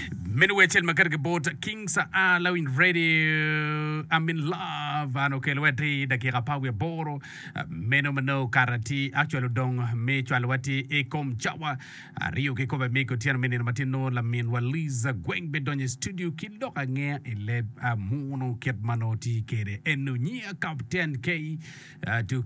Minuechel makargebot Kings Lawin Radio. I'm in love. Ano kelwati dakika pawe boro. Meno karati actually dong me chwalwati ekom chawa. Rio ke kobe me ko tian menin matino la min waliza gweng bedonye studio kidoka nge ele muno ket manoti kere enu nya captain K to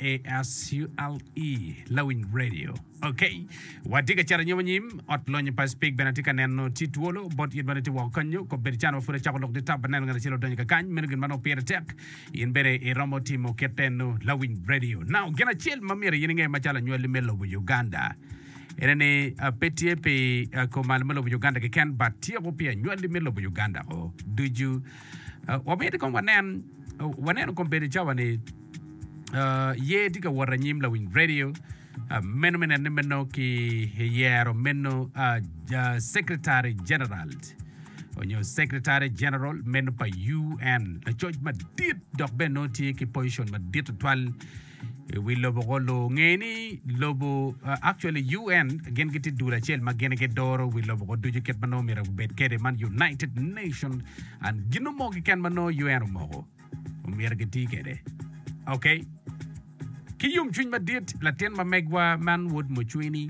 KASULE Lawin Radio. Okay, wadiga chara nyim otlonye pa speak benatika neno tituolo bot yid banati wa kanyo ko berchano fure chakolok de tab neno ngara chilo donye kakany menugin mano pere tek in bere e romo timo keteno Lawin Radio. Now gena chill mamire yininge machala nywele melo bu Uganda. Enene petie pe ko malmelo bu Uganda ke ken batia ko pia nywele melo bu Uganda o duju wabete kon wanen ko bere chawane ye diga waranyim Lawin Radio. Meno ki yero meno Secretary General onyo Secretary General meno pa UN la choj madit dok benoti ki position madit twal we lobo golo ngeni lobo actually UN again giti dula chel magene ke doro we lobo go duju ket mano mira bet kede man United Nation and gino mo ki ken mano UN mo mira giti kede okay. Kiyum chuny madit laten mamegwa manwood mochwini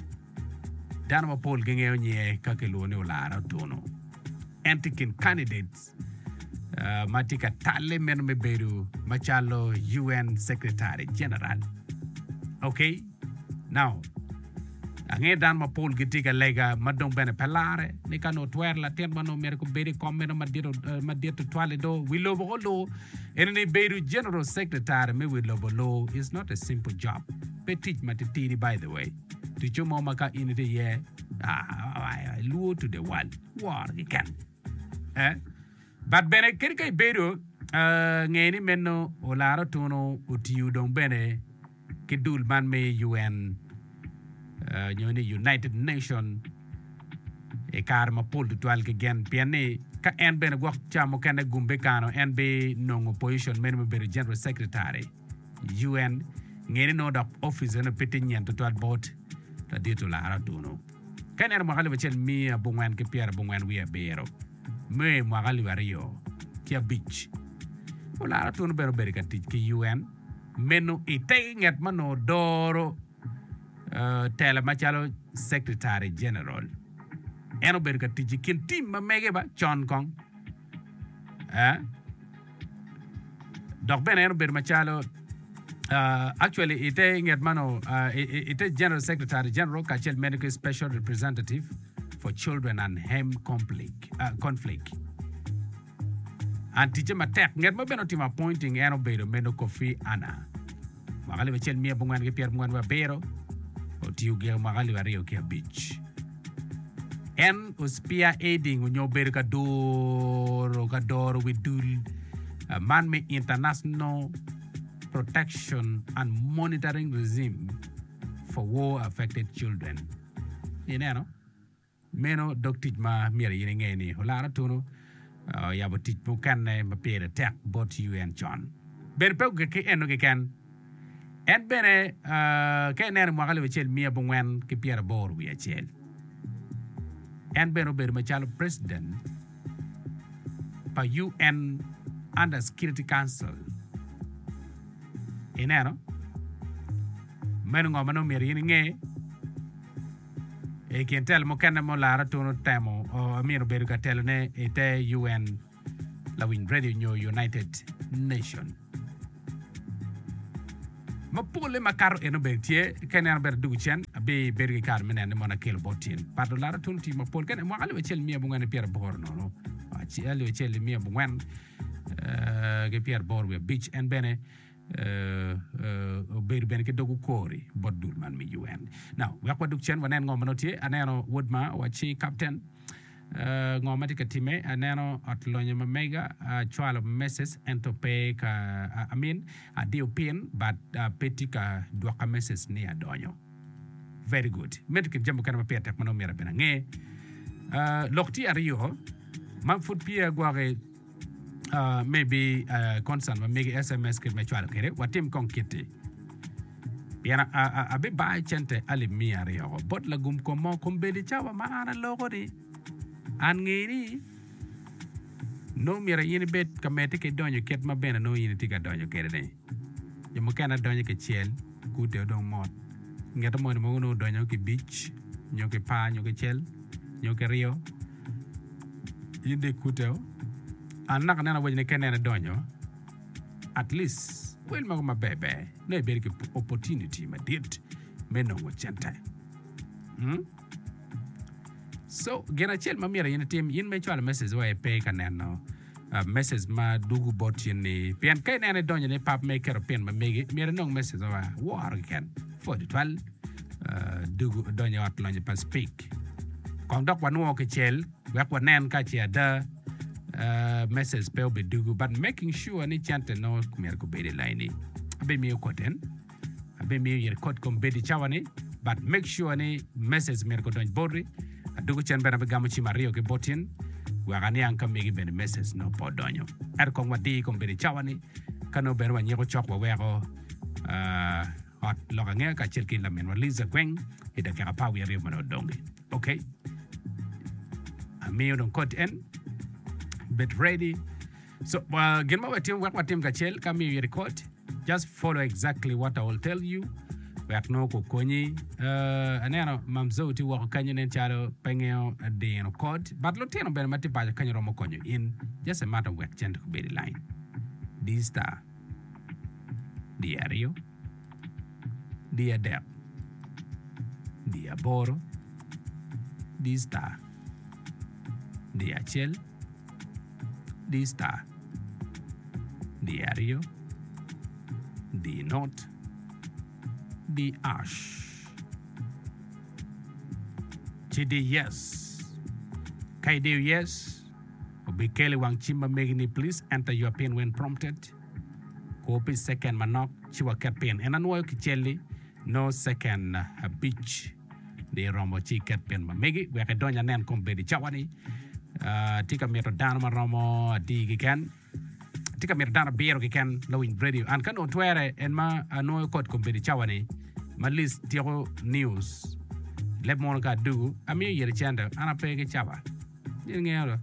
dana mapol gengeo nye kakeluone ulara tono antikin candidates matika tale meno meberu machalo UN Secretary General. Okay, now ange dan mapol gitika lega madong bene pelare ni kano twer laten mano merko beri komeno madito twale do we lobo holo eneni beru General Secretary me we lobo lo is not a simple job petit matitiri by the way to chumo maka inite ye luo to the world war you can but bene kirkai beru ngeni menno olara tono utiu dong bene kidul man me UN United Nation e karma pol to twal ke gen piane ka en ben gwa chamo kane gumbe kano en be no position men be General Secretary UN ngene no da office na petinyen to twal bot ta ditu la ara duno kan er mo xale chel mi bungwan ke pierre bungwan wi bero me mo xale wario ki beach wala ara duno bero be ka tik UN meno ite nget mano doro tele machalo Secretary General eno berga tiji kin team ma mege ba John Kong dok ben eno ber machalo actually ite nget mano ite General Secretary General kachel medical special representative for children and home conflict and teacher matek nget ma beno team appointing eno ber meno Kofi Annan magali bechel mia bungwan ke Pierre bungwan wa bero otiu ge magali wario ke beach en uspia aiding unyo berga doro with dul man-made international protection and monitoring regime for war-affected children. You know, meno doktij ma mira yini ngeni holara tuno ya botij mo kanne ma pere tek bot UN John. Ben pe ke eno ke kan en bene ke ner mo gali chel mia bungwen ke Pierre bor wi chel. En beno ber machalo president pa UN under Security Council. Inero meno ngomano meri yini nge e kien tel mo kenne mo lara tuno temo o amiro beru ka tel ne ite UN Lawin Radio New United Nation ma pole makaro eno bertie kenen ber duguchen be bergi kar menen mo na kel botin pardo lara tuno ti ma pole kenen mo ale wechel mia bu ngene Pierre bor no ci ale wechel mia bu ngene ge Pierre bor we beach en bene ber ben ke dogu kori bodul man mi UN now we akwa duk chen wanen ngomano tie aneno woodma wachi captain ngomati ka time aneno atlonya mega chwalo messages entope ka amin adiopin but petika doka messages ni adonyo very good medical jambo kana peta mano mera bena nge lokti ario man foot pia gware maybe concern ma megi SMS ke me chwal kere watim konkiti piana abe ba chente ali mi ario bot la gum ko mo kombeli chawa maana logo di an ngini no mira yin bet kamete ke donyo ket mabena no yin tika donyo kede yo mokana donyo ke chiel kute dong mot ngeta mo no donyo ke beach nyo ke pa nyo ke chiel nyo ke rio yinde kute anak nana wajne kenene donyo at least well mago mabebe no e berke opportunity ma dit meno wachenta so gena chel mamira yin team yin me chwala message wa e pe kaneno message ma dugu bot yin pian kay nene donyo ne pap maker pen ma megi mira nong message wa war ken for the 12 dugu donyo at lonye pa speak kong dok wan wo ke chel wak wanen ka chia da message pe obe dugu but making sure ni chante no kumer ko bede line be mi ko ten be mi yer kot kom bedi chawani but make sure ni message mer ko don bodri dugu chen bena be gamu chi mario ke botin wagani anka megi ben message no podonyo ko wadi kom bedi chawani kano ber wa nyego chok wa wego hot logange ka chirki la men waliza kweng ida ka pa wi rio mano dongi okay amio don kot en bet ready so get my team what team kachel come you record just follow exactly what I will tell you we no ko konyi anena mamzo ti wa kanyo nen charo pengeo de no code but lo teno ben mati ba kanyo romo konyo in just a matter of work chend ko be the line this star diario dia dep dia boro this star dia chel the star, diario, the note, the ash. Chidi yes. Kaidu yes. Obikele wang chimba megini please enter your pin when prompted. Kopi second manok chiwa ket pin. And anwa kicheli no second beach. De rombo chi ket pin ma megi. Weke donya nen kombedi chawani. Tika mero dana maromo di gikan tika mero dana bero gikan lowing radio an kan otwere en ma ano kod kombedi chawani ma list tiro news leb mon ka du ami yere chanda ana pege chawa ngero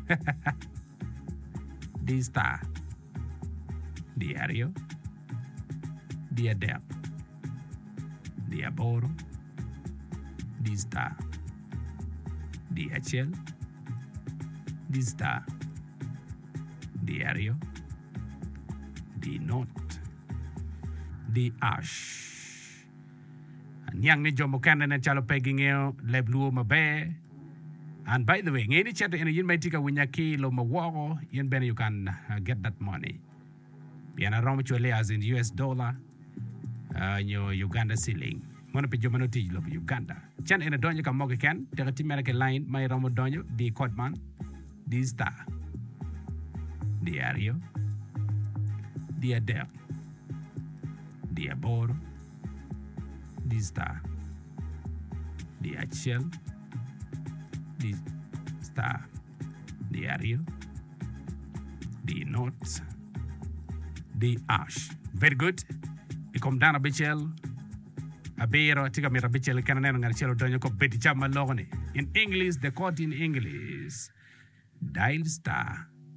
di star diario dia dep dia boro di star dia chel di star diario di note di ash nyang ni jomo kana na chalo pegingeo lebluo mabe and by the way ngeni chat ene yin maitika winyaki lo mawago yin ben you can get that money biana rom chole as in US dollar nyo Uganda shilling mona pe jomano ti lo Uganda chan ene donyo ka moge ken te ti mereke line mai romo donyo di codman di star diario dia dep dia boro di star dia chel di star diario di notes di ash very good ikom dana bichel abero tika mira bichel kanana ngar chelo donyo ko beti chama logone in English the code in English dial star